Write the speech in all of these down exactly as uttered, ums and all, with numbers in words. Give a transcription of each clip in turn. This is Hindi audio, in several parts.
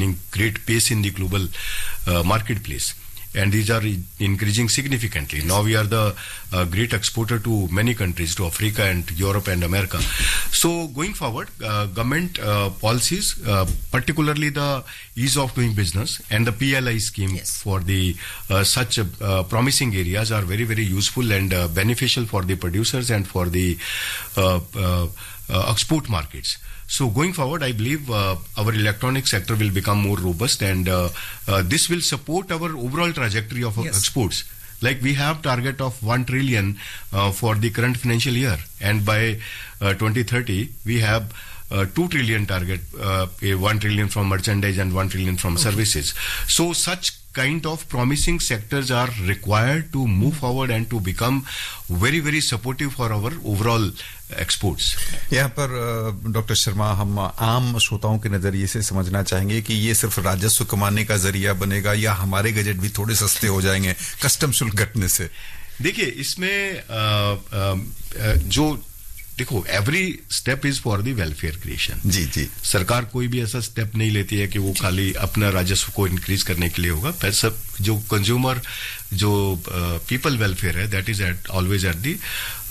gaining great pace in the global uh, marketplace. And these are increasing significantly. Now we are the uh, great exporter to many countries, to Africa and Europe and America. So going forward, uh, government uh, policies, uh, particularly the ease of doing business and the P L I scheme yes. for the uh, such uh, promising areas are very, very useful and uh, beneficial for the producers and for the uh, uh, uh, export markets. So going forward, I believe uh, our electronic sector will become more robust, and uh, uh, this will support our overall trajectory of yes. exports. Like we have target of one trillion uh, for the current financial year, and by uh, twenty thirty we have uh, two trillion target, uh, one trillion from merchandise and one trillion from okay. services. So such kind of promising sectors are required to move forward and to become very, very supportive for our overall exports. यहाँ पर डॉक्टर शर्मा हम आम श्रोताओं के नजरिए से समझना चाहेंगे कि ये सिर्फ राजस्व कमाने का जरिया बनेगा या हमारे गजेट भी थोड़े सस्ते हो जाएंगे कस्टम शुल्क घटने से? देखिए इसमें आ, आ, जो देखो every step is for the welfare creation. जी जी सरकार कोई भी ऐसा स्टेप नहीं लेती है कि वो खाली अपना राजस्व को इंक्रीज करने के लिए होगा. पैसा जो कंज्यूमर जो पीपल वेलफेयर है that is eight always at the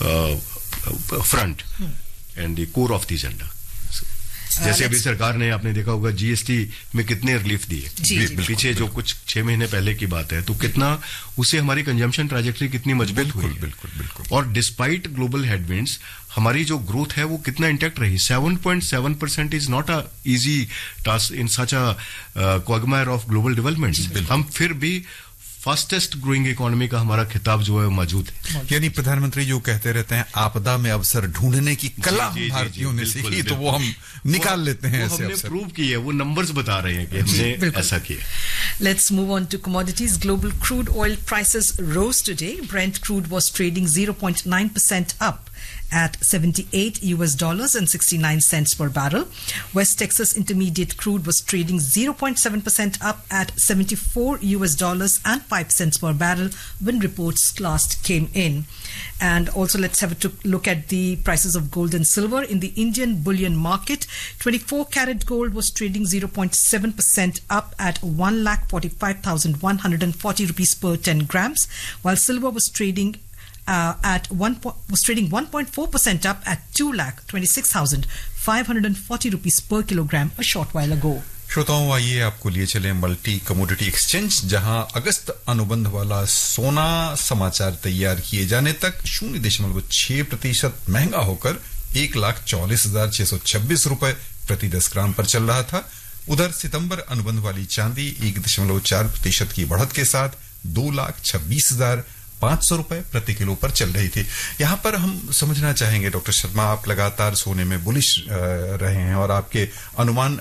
front end the core of the agenda. जैसे अभी सरकार ने आपने देखा होगा जीएसटी में कितने रिलीफ दिए पीछे जो कुछ छह महीने पहले की बात है, तो कितना उससे हमारी कंजम्पशन ट्रैजेक्टरी कितनी मजबूत हुई. बिल्कुल बिल्कुल. और डिस्पाइट ग्लोबल हेडविंड्स हमारी जो ग्रोथ है वो कितना इंटैक्ट रही. Seven point seven percent is not a easy task in such a क्वागमायर of global development. हम फिर भी फास्टेस्ट ग्रोइंग इकोनॉमी का हमारा खिताब जो है मौजूद है. यानी प्रधानमंत्री जो कहते रहते हैं आपदा में अवसर ढूंढने की कला भारतीयों ने सीखी, तो वो हम निकाल लेते हैं. ऐसे हमने प्रूव की है, वो नंबर्स बता रहे हैं कि हमने ऐसा किया. Let's move on to commodities. Global crude oil prices rose today. Brent crude was trading zero point nine percent up at seventy-eight U S dollars and sixty-nine cents per barrel. West Texas Intermediate crude was trading zero point seven percent up at seventy-four U S dollars and five cents per barrel when reports last came in. And also let's have a look at the prices of gold and silver in the Indian bullion market. twenty-four carat gold was trading zero point seven percent up at one lakh forty-five thousand one hundred forty rupees per ten grams, while silver was trading Uh, at one po- was trading one point four percent up at two lakh twenty-six thousand five hundred forty rupees per kilogram a short while ago. श्रोताओं आइए आपको लिए चले मल्टी कमोडिटी एक्सचेंज, जहां अगस्त अनुबंध वाला सोना समाचार तैयार किए जाने तक शून्य दशमलव छह प्रतिशत महंगा होकर एक लाख चौलीस हजार छह सौ छब्बीस रुपए प्रति दस ग्राम पर चल रहा था. उधर सितंबर अनुबंध वाली चांदी एक दशमलव चार प्रतिशत की बढ़त के साथ दो लाख छब्बीस हजार पांच सौ रुपए प्रति किलो पर चल रही थी. यहां पर हम समझना चाहेंगे डॉक्टर शर्मा, आप लगातार सोने में बुलिश रहे हैं और आपके अनुमान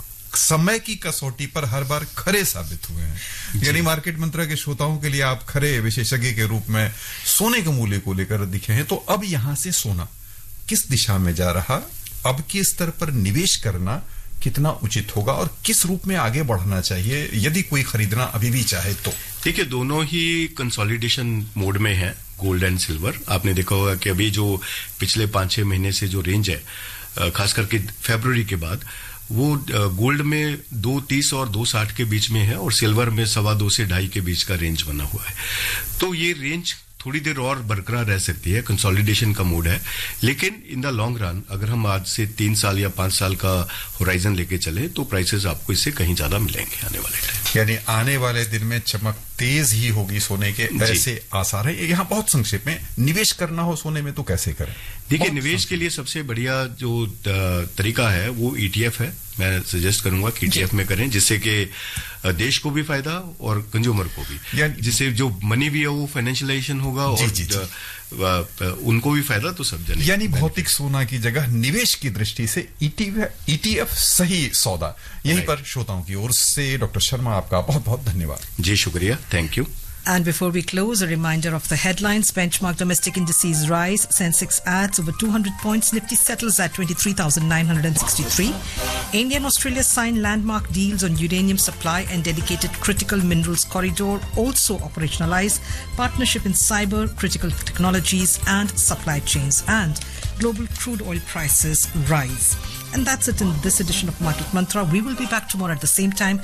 समय की कसौटी पर हर बार खरे साबित हुए हैं. यानी मार्केट मंत्रा के श्रोताओं के लिए आप खरे विशेषज्ञ के रूप में सोने के मूल्य को लेकर दिखे हैं. तो अब यहां से सोना किस दिशा में जा रहा, अब के स्तर पर निवेश करना कितना उचित होगा और किस रूप में आगे बढ़ना चाहिए यदि कोई खरीदना अभी भी चाहे तो? देखिए दोनों ही कंसोलिडेशन मोड में है गोल्ड एंड सिल्वर. आपने देखा होगा कि अभी जो पिछले पांच छह महीने से जो रेंज है खास करके फरवरी के बाद, वो गोल्ड में दो तीस और दो साठ के बीच में है और सिल्वर में सवा दो से ढाई के बीच का रेंज बना हुआ है. तो ये रेंज थोड़ी देर और बरकरार रह सकती है, कंसोलिडेशन का मोड है. लेकिन इन द लॉन्ग रन अगर हम आज से तीन साल या पांच साल का होराइजन लेके चले तो प्राइसेस आपको इससे कहीं ज्यादा मिलेंगे आने वाले टाइम. यानी आने वाले दिन में चमक तेज ही होगी सोने के, ऐसे आसार है. यहाँ बहुत संक्षेप में निवेश करना हो सोने में तो कैसे करें? देखिए निवेश के लिए सबसे बढ़िया जो तरीका है वो ईटीएफ है. मैं सजेस्ट करूंगा कि ईटीएफ में करें, जिससे कि देश को भी फायदा और कंज्यूमर को भी, जिससे जो मनी भी है वो फाइनेंशियलाइजेशन होगा और जी, जी. उनको भी फायदा तो सब जने. यानी भौतिक सोना की जगह निवेश की दृष्टि से ईटीएफ सही सौदा. यहीं पर श्रोताओं की ओर से डॉक्टर शर्मा आपका बहुत बहुत धन्यवाद. जी शुक्रिया, thank you. And before we close, a reminder of the headlines. Benchmark domestic indices rise. Sensex adds over two hundred points. Nifty settles at twenty-three thousand nine hundred sixty-three. India and Australia sign landmark deals on uranium supply and dedicated critical minerals corridor. Also operationalize partnership in cyber, critical technologies and supply chains. And global crude oil prices rise. And that's it in this edition of Market Mantra. We will be back tomorrow at the same time.